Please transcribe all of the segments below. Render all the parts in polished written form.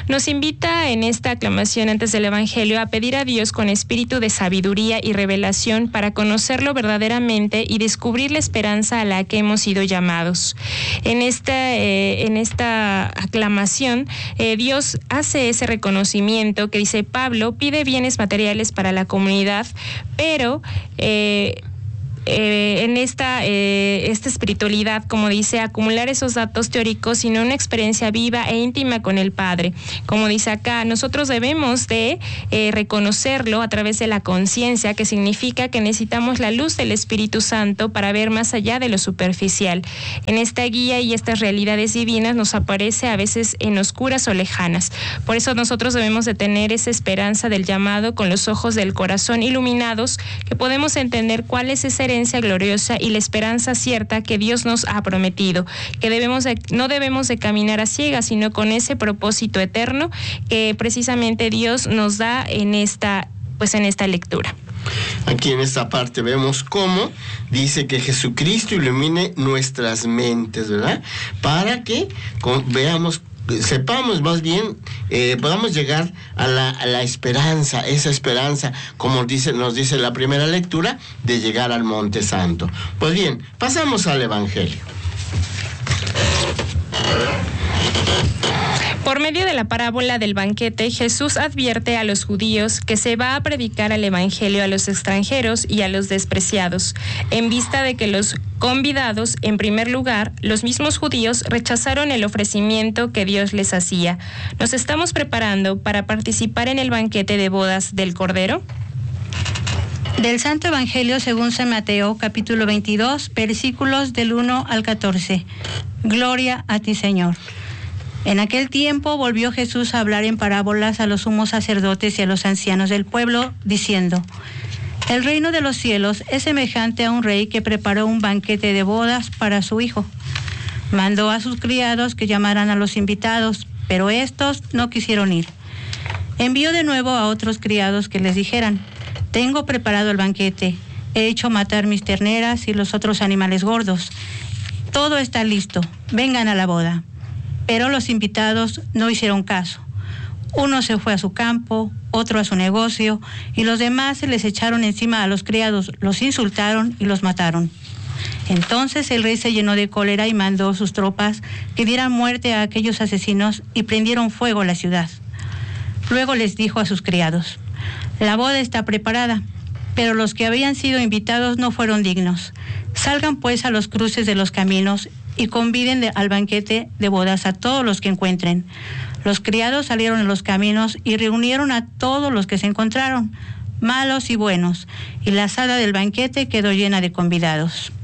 Nos invita en esta aclamación antes del Evangelio a pedir a Dios con espíritu de sabiduría y revelación para conocerlo verdaderamente y descubrir la esperanza a la que hemos sido llamados. En esta aclamación, Dios hace ese reconocimiento que dice Pablo, pide bienes materiales para la comunidad, pero en esta espiritualidad, como dice, acumular esos datos teóricos, sino una experiencia viva e íntima con el Padre. Como dice acá, nosotros debemos de reconocerlo a través de la conciencia, que significa que necesitamos la luz del Espíritu Santo para ver más allá de lo superficial. En esta guía y estas realidades divinas nos aparece a veces en oscuras o lejanas. Por eso nosotros debemos de tener esa esperanza del llamado con los ojos del corazón iluminados, que podemos entender cuál es esa herencia gloriosa y la esperanza cierta que Dios nos ha prometido, que no debemos de caminar a ciegas, sino con ese propósito eterno que precisamente Dios nos da en esta lectura. Aquí en esta parte vemos cómo dice que Jesucristo ilumine nuestras mentes, ¿verdad? Para que sepamos más bien, podamos llegar a la esperanza, esa esperanza, como nos dice la primera lectura, de llegar al Monte Santo. Pues bien, pasamos al Evangelio. Por medio de la parábola del banquete, Jesús advierte a los judíos que se va a predicar el evangelio a los extranjeros y a los despreciados, en vista de que los convidados, en primer lugar, los mismos judíos rechazaron el ofrecimiento que Dios les hacía. ¿Nos estamos preparando para participar en el banquete de bodas del Cordero? Del Santo Evangelio según San Mateo, capítulo 22, versículos del 1 al 14. Gloria a ti, Señor. En aquel tiempo volvió Jesús a hablar en parábolas a los sumos sacerdotes y a los ancianos del pueblo, diciendo: El reino de los cielos es semejante a un rey que preparó un banquete de bodas para su hijo. Mandó a sus criados que llamaran a los invitados, pero estos no quisieron ir. Envió de nuevo a otros criados que les dijeran: Tengo preparado el banquete, he hecho matar mis terneras y los otros animales gordos. Todo está listo, vengan a la boda. Pero los invitados no hicieron caso. Uno se fue a su campo, otro a su negocio, y los demás se les echaron encima a los criados, los insultaron y los mataron. Entonces el rey se llenó de cólera y mandó a sus tropas que dieran muerte a aquellos asesinos y prendieron fuego a la ciudad. Luego les dijo a sus criados: La boda está preparada, pero los que habían sido invitados no fueron dignos. Salgan pues a los cruces de los caminos y conviden al banquete de bodas a todos los que encuentren. Los criados salieron en los caminos y reunieron a todos los que se encontraron, malos y buenos, y la sala del banquete quedó llena de convidados.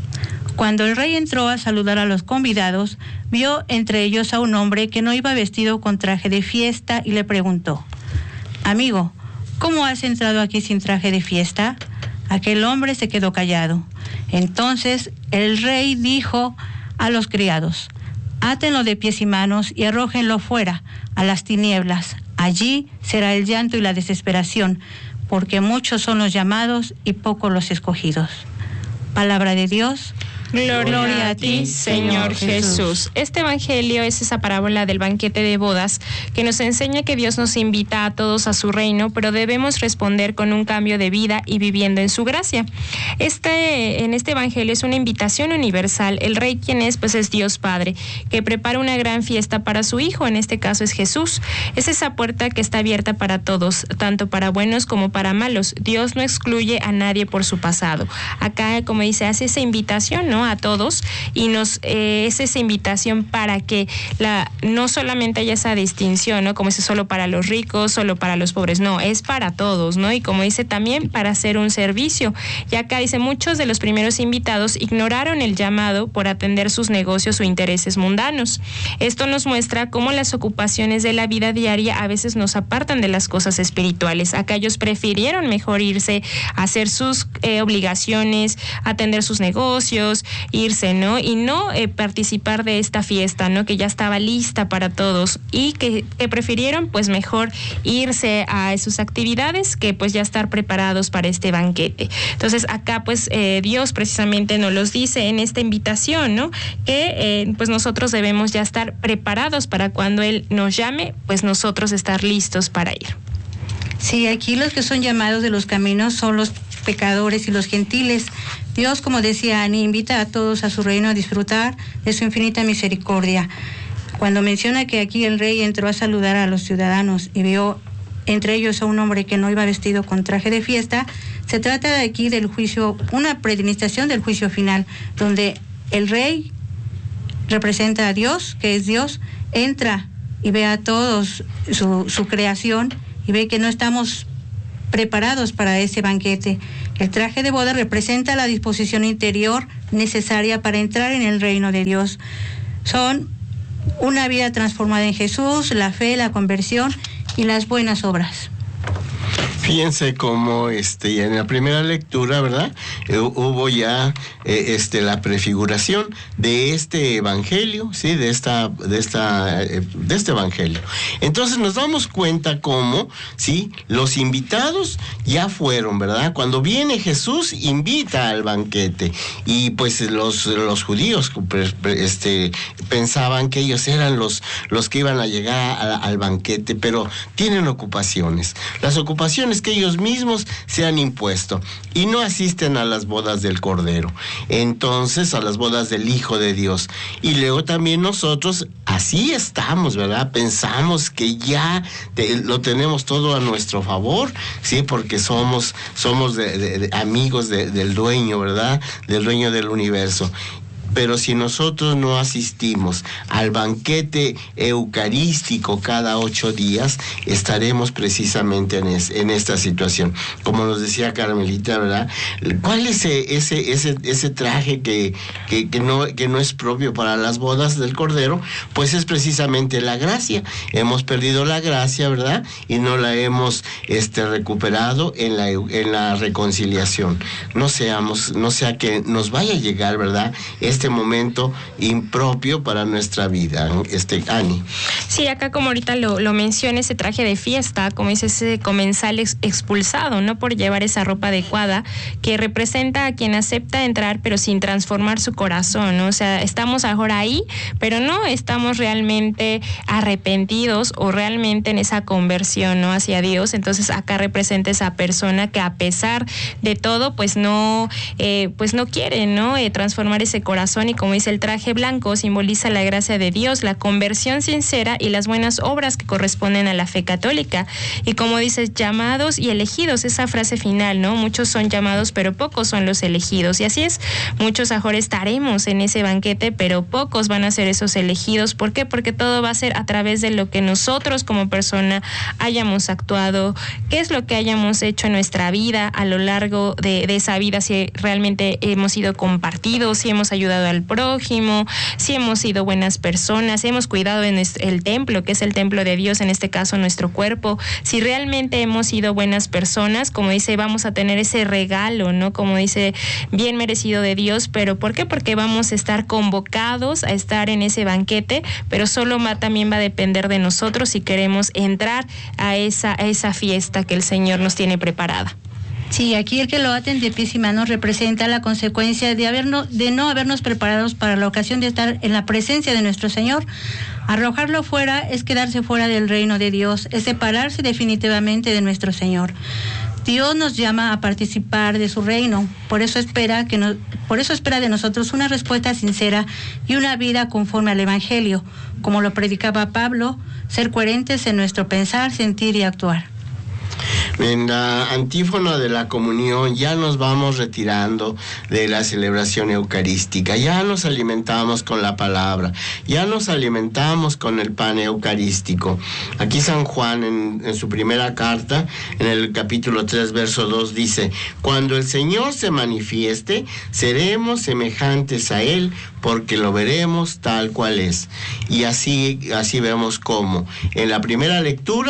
Cuando el rey entró a saludar a los convidados, vio entre ellos a un hombre que no iba vestido con traje de fiesta y le preguntó: Amigo, ¿cómo has entrado aquí sin traje de fiesta? Aquel hombre se quedó callado. Entonces el rey dijo a los criados: Átenlo de pies y manos y arrójenlo fuera, a las tinieblas. Allí será el llanto y la desesperación, porque muchos son los llamados y pocos los escogidos. Palabra de Dios. Gloria a ti, Señor Jesús. Este evangelio es esa parábola del banquete de bodas que nos enseña que Dios nos invita a todos a su reino, pero debemos responder con un cambio de vida y viviendo en su gracia. En este evangelio es una invitación universal. El rey, quien es, pues es Dios Padre, que prepara una gran fiesta para su hijo, en este caso es Jesús. Es esa puerta que está abierta para todos, tanto para buenos como para malos. Dios no excluye a nadie por su pasado. Acá, como dice, hace esa invitación, ¿no?, a todos, y es esa invitación para que no solamente haya esa distinción, ¿no?, como dice, solo para los ricos, solo para los pobres, no, es para todos, ¿no? Y como dice, también para hacer un servicio. Y acá dice, muchos de los primeros invitados ignoraron el llamado por atender sus negocios o intereses mundanos. Esto nos muestra cómo las ocupaciones de la vida diaria a veces nos apartan de las cosas espirituales. Acá ellos prefirieron mejor irse a hacer sus obligaciones, atender sus negocios, irse, ¿no? Y no participar de esta fiesta, ¿no? Que ya estaba lista para todos y que prefirieron pues mejor irse a sus actividades que pues ya estar preparados para este banquete. Entonces acá pues Dios precisamente nos los dice en esta invitación, ¿no? Que pues nosotros debemos ya estar preparados para cuando Él nos llame, pues nosotros estar listos para ir. Sí, aquí los que son llamados de los caminos son los pecadores y los gentiles. Dios, como decía Ani, invita a todos a su reino a disfrutar de su infinita misericordia. Cuando menciona que aquí el rey entró a saludar a los ciudadanos y vio entre ellos a un hombre que no iba vestido con traje de fiesta, se trata de aquí del juicio, una predestinación del juicio final, donde el rey representa a Dios, que es Dios, entra y ve a todos su creación y ve que no estamos preparados para ese banquete. El traje de boda representa la disposición interior necesaria para entrar en el reino de Dios. Son una vida transformada en Jesús, la fe, la conversión y las buenas obras. Fíjense cómo en la primera lectura, ¿verdad? Hubo ya la prefiguración de este evangelio, sí, de este evangelio. Entonces nos damos cuenta cómo, sí, los invitados ya fueron, ¿verdad? Cuando viene Jesús, invita al banquete y pues los judíos pensaban que ellos eran los que iban a llegar al banquete, pero tienen ocupaciones. Las ocupaciones que ellos mismos se han impuesto y no asisten a las bodas del Cordero, entonces a las bodas del Hijo de Dios. Y luego también nosotros así estamos, ¿verdad? Pensamos que ya lo tenemos todo a nuestro favor, sí, porque somos amigos del dueño, ¿verdad? Del dueño del universo. Pero si nosotros no asistimos al banquete eucarístico cada 8 días, estaremos precisamente en esta situación. Como nos decía Carmelita, ¿verdad? ¿Cuál es ese traje que no es propio para las bodas del Cordero? Pues es precisamente la gracia. Hemos perdido la gracia, ¿verdad? Y no la hemos recuperado en la reconciliación. No sea que nos vaya a llegar, ¿verdad? Este momento impropio para nuestra vida, Ani. Sí, acá como ahorita lo menciona, ese traje de fiesta, como dice, ese comensal expulsado, no por llevar esa ropa adecuada, que representa a quien acepta entrar pero sin transformar su corazón, ¿no? O sea, estamos ahora ahí, pero no estamos realmente arrepentidos o realmente en esa conversión, ¿no? Hacia Dios. Entonces acá representa esa persona que a pesar de todo, pues no quiere, ¿no? Transformar ese corazón. Y como dice, el traje blanco simboliza la gracia de Dios, la conversión sincera y las buenas obras que corresponden a la fe católica. Y como dices, llamados y elegidos, esa frase final, ¿no? Muchos son llamados, pero pocos son los elegidos. Y así es, muchos ahora estaremos en ese banquete, pero pocos van a ser esos elegidos. ¿Por qué? Porque todo va a ser a través de lo que nosotros como persona hayamos actuado, qué es lo que hayamos hecho en nuestra vida a lo largo de esa vida, si realmente hemos sido compartidos, si hemos ayudado al prójimo, si hemos sido buenas personas, si hemos cuidado de el templo, que es el templo de Dios, en este caso nuestro cuerpo, si realmente hemos sido buenas personas, como dice, vamos a tener ese regalo, ¿no? Como dice, bien merecido de Dios. ¿Pero por qué? Porque vamos a estar convocados a estar en ese banquete, pero solo también va a depender de nosotros si queremos entrar a esa fiesta que el Señor nos tiene preparada. Sí, aquí el que lo aten de pies y manos representa la consecuencia de no habernos preparados para la ocasión de estar en la presencia de nuestro Señor. Arrojarlo fuera es quedarse fuera del reino de Dios, es separarse definitivamente de nuestro Señor. Dios nos llama a participar de su reino, por eso espera de nosotros una respuesta sincera y una vida conforme al Evangelio, como lo predicaba Pablo, ser coherentes en nuestro pensar, sentir y actuar. En la antífona de la comunión ya nos vamos retirando de la celebración eucarística, ya nos alimentamos con la palabra, ya nos alimentamos con el pan eucarístico. Aquí San Juan en su primera carta, en el capítulo 3, verso 2 dice: cuando el Señor se manifieste, seremos semejantes a Él, porque lo veremos tal cual es. Y así vemos cómo en la primera lectura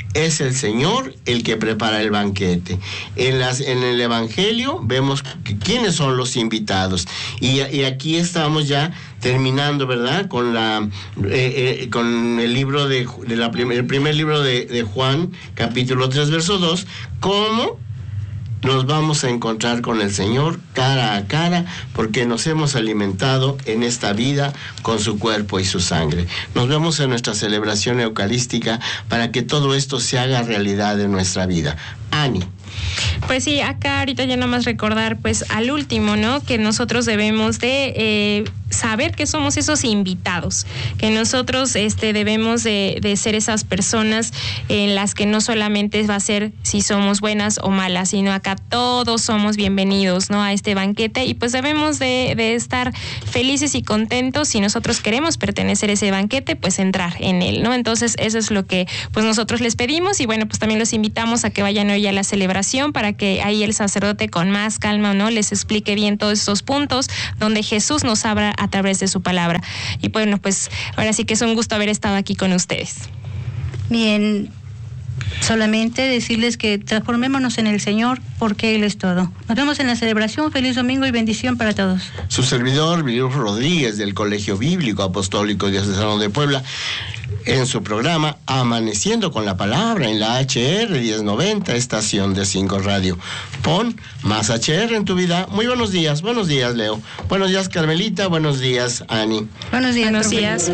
es el Señor el que prepara el banquete. En el Evangelio vemos quiénes son los invitados. Y aquí estamos ya terminando, ¿verdad? Con con el libro el primer libro de Juan, capítulo 3, verso 2, cómo nos vamos a encontrar con el Señor cara a cara, porque nos hemos alimentado en esta vida con su cuerpo y su sangre. Nos vemos en nuestra celebración eucarística para que todo esto se haga realidad en nuestra vida. Ani. Pues sí, acá ahorita ya nada más recordar pues al último, ¿no? Que nosotros debemos de saber que somos esos invitados, que nosotros debemos de ser esas personas en las que no solamente va a ser si somos buenas o malas, sino acá todos somos bienvenidos, ¿no? A este banquete, y pues debemos de estar felices y contentos. Si nosotros queremos pertenecer a ese banquete, pues entrar en él, ¿no? Entonces eso es lo que pues nosotros les pedimos, y bueno, pues también los invitamos a que vayan hoy a la celebración para que ahí el sacerdote con más calma, ¿no?, les explique bien todos estos puntos donde Jesús nos habla a través de su palabra. Y bueno, pues ahora sí que es un gusto haber estado aquí con ustedes. Bien, solamente decirles que transformémonos en el Señor, porque Él es todo. Nos vemos en la celebración. Feliz domingo y bendición para todos. Su servidor, Miguel Rodríguez, del Colegio Bíblico Apostólico Diocesano de Puebla, en su programa Amaneciendo con la Palabra en la HR 1090, estación de 5 Radio. Pon más HR en tu vida. Muy buenos días, Leo. Buenos días, Carmelita. Buenos días, Ani. Buenos días. Buenos días.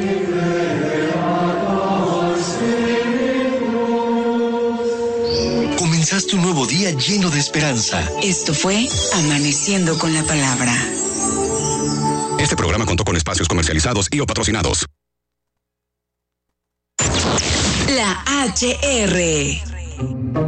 Comenzaste un nuevo día lleno de esperanza. Esto fue Amaneciendo con la Palabra. Este programa contó con espacios comercializados y o patrocinados. La HR.